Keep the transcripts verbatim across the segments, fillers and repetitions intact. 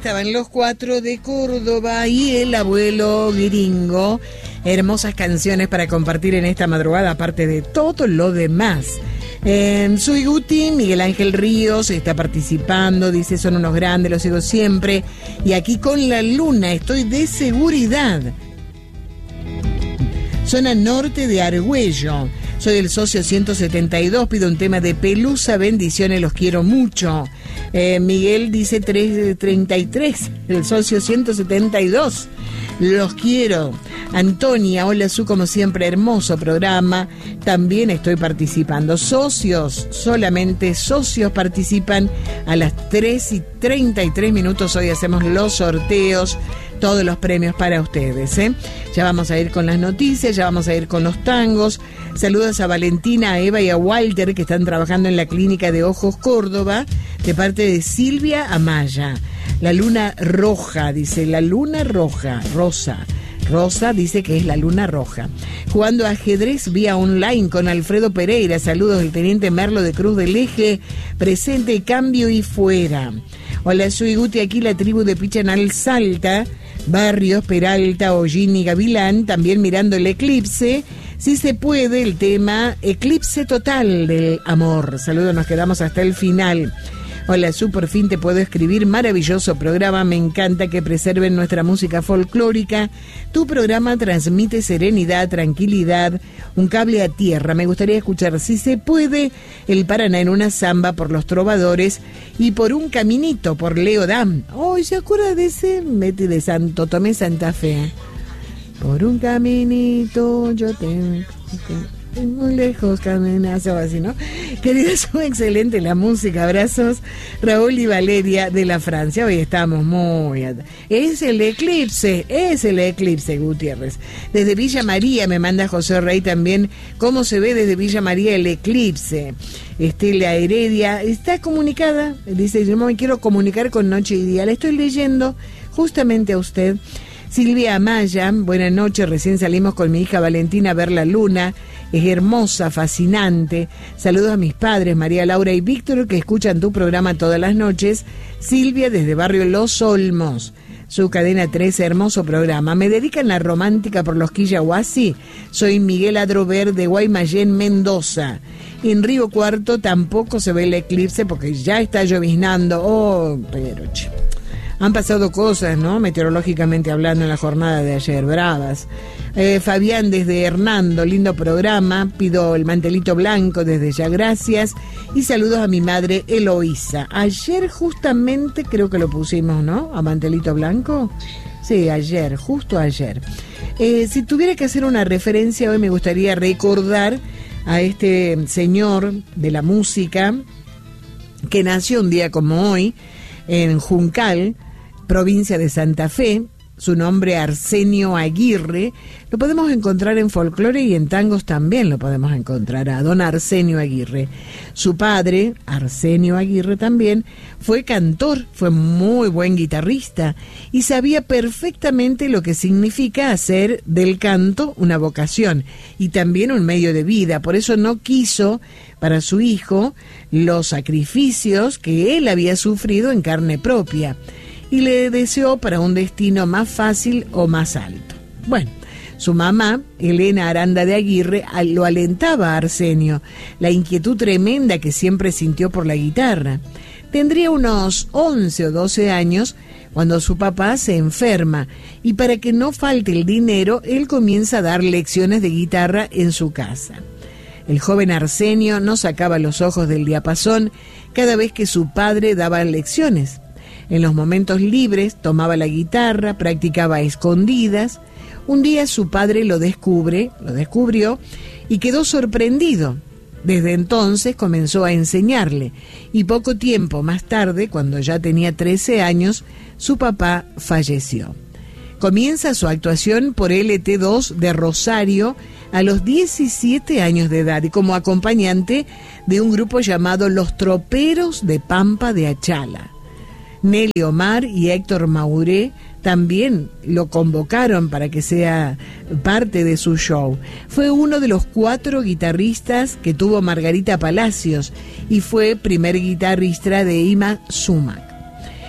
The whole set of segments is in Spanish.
estaban los cuatro de Córdoba y el abuelo gringo. Hermosas canciones para compartir en esta madrugada, aparte de todo lo demás. Eh, soy Guti, Miguel Ángel Ríos está participando, dice son unos grandes, los sigo siempre. Y aquí con la luna estoy de seguridad. Zona norte de Argüello. Soy el socio ciento setenta y dos, pido un tema de Pelusa, bendiciones, los quiero mucho. Eh, Miguel dice tres treinta y tres, el socio ciento setenta y dos, los quiero. Antonia, hola Su, como siempre, hermoso programa, también estoy participando. Socios, solamente socios participan a las tres y treinta y tres minutos, hoy hacemos los sorteos, todos los premios para ustedes, ¿eh? Ya vamos a ir con las noticias, ya vamos a ir con los tangos. Saludos a Valentina, a Eva y a Walter, que están trabajando en la Clínica de Ojos Córdoba, de parte de Silvia Amaya. La luna roja, dice, la luna roja, rosa. Rosa dice que es la luna roja. Jugando ajedrez vía online con Alfredo Pereira. Saludos del teniente Merlo de Cruz del Eje. Presente, cambio y fuera. Hola, soy Guti, aquí la tribu de Pichanal Salta. Barrios, Peralta, Hollín y Gavilán. También mirando el eclipse. Si se puede, el tema Eclipse Total del Amor. Saludos, nos quedamos hasta el final. Hola, Su, por fin te puedo escribir. Maravilloso programa, me encanta que preserven nuestra música folclórica. Tu programa transmite serenidad, tranquilidad, un cable a tierra. Me gustaría escuchar, si se puede, El Paraná en una samba por Los Trovadores y Por un Caminito por Leo Dan. Oh, ¿se acuerda de ese? Mete de Santo Tomé, Santa Fe. Por un caminito yo te... muy lejos caminas, o así, ¿no? Queridos, muy excelente la música. Abrazos, Raúl y Valeria de la Francia. Hoy estamos muy... Es el eclipse, es el eclipse, Gutiérrez. Desde Villa María me manda José Rey también cómo se ve desde Villa María el eclipse. Estela Heredia está comunicada, dice, yo me quiero comunicar con Noche y Día. La estoy leyendo justamente a usted. Silvia Amaya, buenas noches, recién salimos con mi hija Valentina a ver la luna, es hermosa, fascinante. Saludos a mis padres, María Laura y Víctor, que escuchan tu programa todas las noches. Silvia desde barrio Los Olmos, su cadena trece, hermoso programa. Me dedican la romántica por los Quillahuasi. Soy Miguel Adrover de Guaymallén, Mendoza. En Río Cuarto tampoco se ve el eclipse porque ya está lloviznando. Oh, pero... Ch- Han pasado cosas, ¿no? Meteorológicamente hablando en la jornada de ayer, bravas. Eh, Fabián desde Hernando, lindo programa. Pido el mantelito blanco desde ya, gracias. Y saludos a mi madre Eloísa. Ayer justamente creo que lo pusimos, ¿no? A mantelito blanco. Sí, ayer, justo ayer. Eh, si tuviera que hacer una referencia hoy, me gustaría recordar a este señor de la música que nació un día como hoy en Juncal, provincia de Santa Fe. Su nombre, Arsenio Aguirre. Lo podemos encontrar en folclore y en tangos también lo podemos encontrar, a don Arsenio Aguirre. Su padre, Arsenio Aguirre también, fue cantor, fue muy buen guitarrista y sabía perfectamente lo que significa hacer del canto una vocación y también un medio de vida. Por eso no quiso para su hijo los sacrificios que él había sufrido en carne propia y le deseó para un destino más fácil o más alto. Bueno, su mamá, Elena Aranda de Aguirre, lo alentaba a Arsenio, la inquietud tremenda que siempre sintió por la guitarra. Tendría unos once o doce años cuando su papá se enferma y para que no falte el dinero, él comienza a dar lecciones de guitarra en su casa. El joven Arsenio no sacaba los ojos del diapasón cada vez que su padre daba lecciones. En los momentos libres tomaba la guitarra, practicaba a escondidas. Un día su padre lo descubre, lo descubrió y quedó sorprendido. Desde entonces comenzó a enseñarle y poco tiempo más tarde, cuando ya tenía trece años, su papá falleció. Comienza su actuación por L T dos de Rosario a los diecisiete años de edad y como acompañante de un grupo llamado Los Troperos de Pampa de Achala. Nelly Omar y Héctor Mauré también lo convocaron para que sea parte de su show. Fue uno de los cuatro guitarristas que tuvo Margarita Palacios y fue primer guitarrista de Ima Sumac.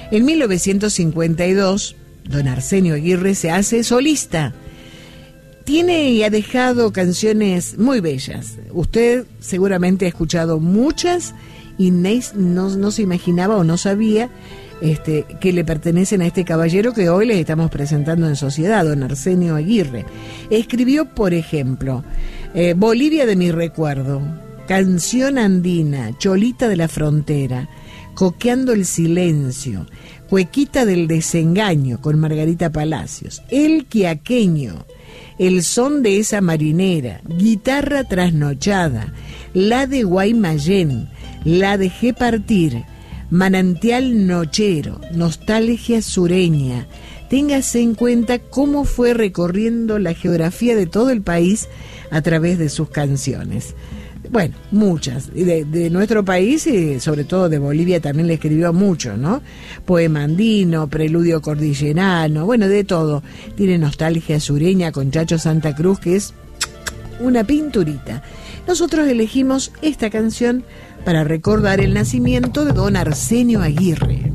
En mil novecientos cincuenta y dos, don Arsenio Aguirre se hace solista. Tiene y ha dejado canciones muy bellas. Usted seguramente ha escuchado muchas y no, no se imaginaba o no sabía este, que le pertenecen a este caballero que hoy les estamos presentando en sociedad, don Arsenio Aguirre. Escribió, por ejemplo, eh, Bolivia de mi recuerdo, Canción Andina, Cholita de la Frontera, Coqueando el Silencio, Cuequita del Desengaño con Margarita Palacios, El Quiaqueño, El Son de esa Marinera, Guitarra Trasnochada, La de Guaymallén, La Dejé Partir, Manantial Nochero, Nostalgia Sureña. Téngase en cuenta cómo fue recorriendo la geografía de todo el país a través de sus canciones. Bueno, muchas. De, de nuestro país y sobre todo de Bolivia también le escribió mucho, ¿no? Poema andino, Preludio cordillerano, bueno, de todo. Tiene Nostalgia Sureña con Chacho Santa Cruz, que es una pinturita. Nosotros elegimos esta canción para recordar el nacimiento de don Arsenio Aguirre.